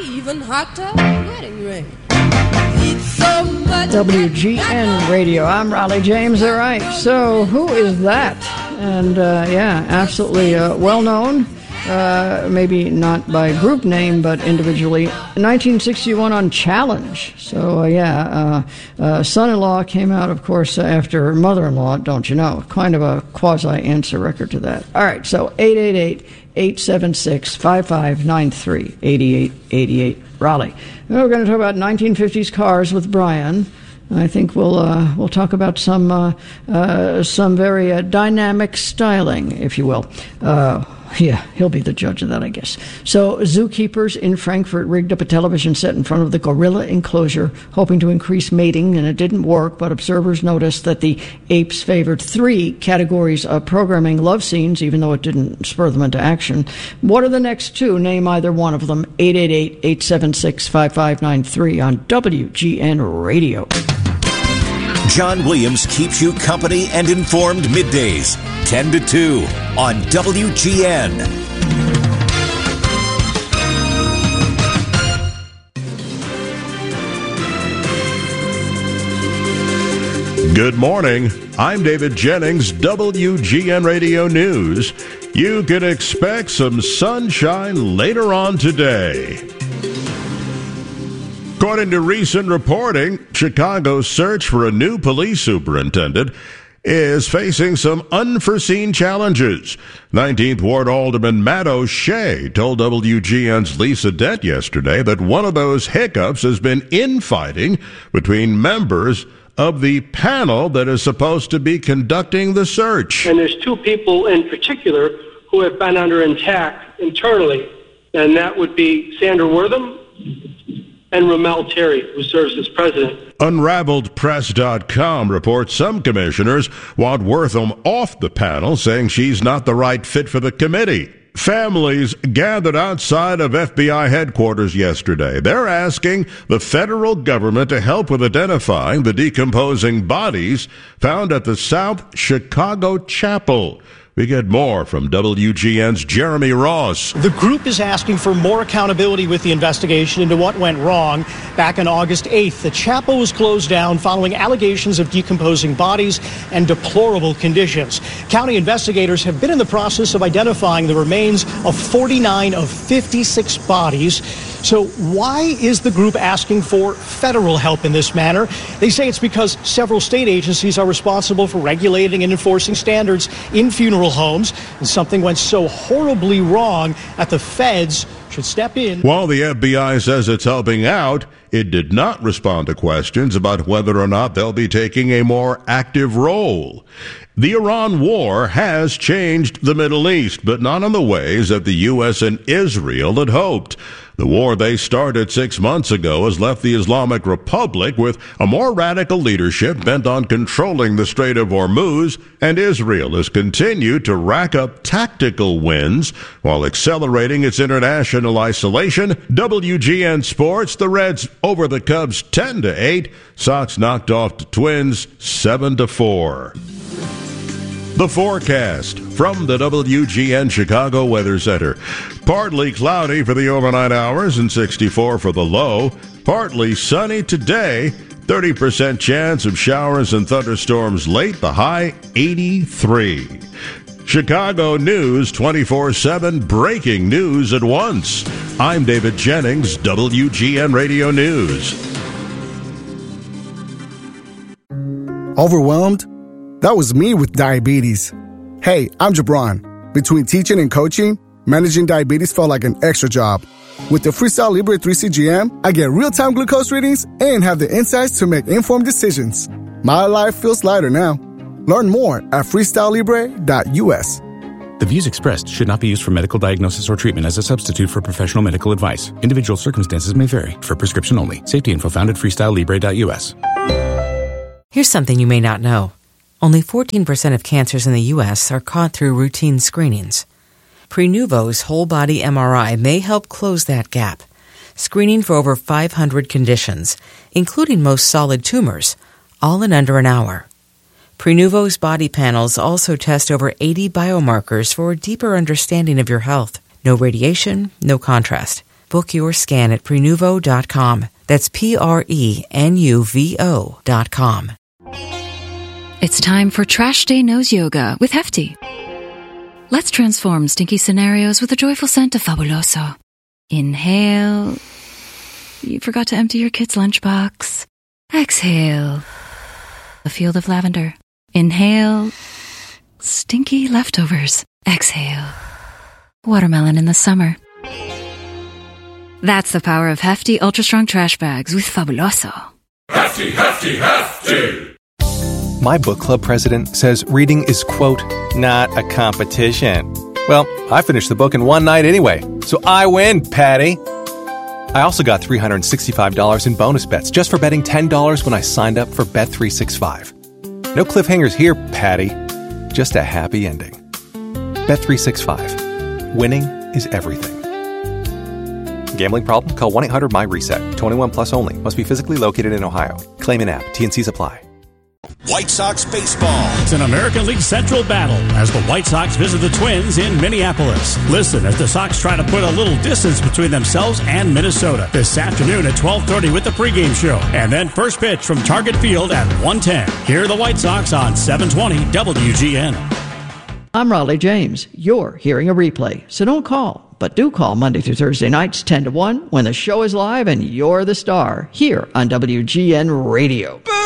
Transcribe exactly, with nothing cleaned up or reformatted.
even hot tub wedding ring. So W G N Radio. I'm Raleigh James. All right. So who is that? And uh, yeah, absolutely uh, well known. Uh, maybe not by group name, but individually. nineteen sixty-one on Challenge. So, uh, yeah, uh, uh, son-in-law came out, of course, after mother-in-law, don't you know? Kind of a quasi-answer record to that. All right, so eight eight eight, eight seven six, five five nine three, eight eight eight eight, Raleigh. We're going to talk about nineteen fifties cars with Brian. I think we'll uh, we'll talk about some uh, uh, some very uh, dynamic styling, if you will. Uh, yeah, he'll be the judge of that, I guess. So zookeepers in Frankfurt rigged up a television set in front of the gorilla enclosure, hoping to increase mating, and it didn't work. But observers noticed that the apes favored three categories of programming: love scenes, even though it didn't spur them into action. What are the next two? Name either one of them. eight eight eight, eight seven six, five five nine three on W G N Radio. John Williams keeps you company and informed middays, ten to two on W G N. Good morning. I'm David Jennings, W G N Radio News. You can expect some sunshine later on today. According to recent reporting, Chicago's search for a new police superintendent is facing some unforeseen challenges. nineteenth Ward Alderman Matt O'Shea told W G N's Lisa Dent yesterday that one of those hiccups has been infighting between members of the panel that is supposed to be conducting the search. And there's two people in particular who have been under attack internally, and that would be Sandra Wortham and Ramel Terry, who serves as president. Unraveled Press dot com reports some commissioners want Wortham off the panel, saying she's not the right fit for the committee. Families gathered outside of F B I headquarters yesterday. They're asking the federal government to help with identifying the decomposing bodies found at the South Chicago Chapel. We get more from W G N's Jeremy Ross. The group is asking for more accountability with the investigation into what went wrong. Back on August eighth, the chapel was closed down following allegations of decomposing bodies and deplorable conditions. County investigators have been in the process of identifying the remains of forty-nine of fifty-six bodies. So why is the group asking for federal help in this manner? They say it's because several state agencies are responsible for regulating and enforcing standards in funeral homes, and something went so horribly wrong that the feds should step in. While the F B I says it's helping out, it did not respond to questions about whether or not they'll be taking a more active role. The Iran war has changed the Middle East, but not in the ways that the U S and Israel had hoped. The war they started six months ago has left the Islamic Republic with a more radical leadership bent on controlling the Strait of Hormuz, and Israel has continued to rack up tactical wins while accelerating its international isolation. W G N Sports, the Reds over the Cubs ten to eight. Sox knocked off the Twins seven to four. The forecast from the W G N Chicago Weather Center. Partly cloudy for the overnight hours and sixty-four for the low. Partly sunny today. thirty percent chance of showers and thunderstorms late. The high eighty-three. Chicago News twenty-four seven, breaking news at once. I'm David Jennings, W G N Radio News. Overwhelmed? That was me with diabetes. Hey, I'm Jabron. Between teaching and coaching, managing diabetes felt like an extra job. With the Freestyle Libre three C G M, I get real-time glucose readings and have the insights to make informed decisions. My life feels lighter now. Learn more at freestyle libre dot u s. The views expressed should not be used for medical diagnosis or treatment as a substitute for professional medical advice. Individual circumstances may vary. For prescription only. Safety info found at freestyle libre dot u s. Here's something you may not know. Only fourteen percent of cancers in the U S are caught through routine screenings. Prenuvo's whole-body M R I may help close that gap, screening for over five hundred conditions, including most solid tumors, all in under an hour. Prenuvo's body panels also test over eighty biomarkers for a deeper understanding of your health. No radiation, no contrast. Book your scan at prenuvo dot com. That's P R E N U V O dot com. It's time for Trash Day Nose Yoga with Hefty. Let's transform stinky scenarios with a joyful scent of Fabuloso. Inhale. You forgot to empty your kid's lunchbox. Exhale. A field of lavender. Inhale. Stinky leftovers. Exhale. Watermelon in the summer. That's the power of Hefty Ultra Strong Trash Bags with Fabuloso. Hefty, hefty, hefty! My book club president says reading is, quote, not a competition. Well, I finished the book in one night anyway, so I win, Patty. I also got three hundred sixty-five dollars in bonus bets just for betting ten dollars when I signed up for Bet three sixty-five. No cliffhangers here, Patty. Just a happy ending. Bet three sixty-five. Winning is everything. Gambling problem? Call one eight hundred my reset. twenty-one plus only. Must be physically located in Ohio. Claim in app. T N Cs apply. White Sox baseball. It's an American League Central battle as the White Sox visit the Twins in Minneapolis. Listen as the Sox try to put a little distance between themselves and Minnesota this afternoon at twelve thirty with the pregame show. And then first pitch from Target Field at one ten. Here are the White Sox on seven twenty W G N. I'm Raleigh James. You're hearing a replay, so don't call. But do call Monday through Thursday nights ten to one when the show is live and you're the star here on W G N Radio.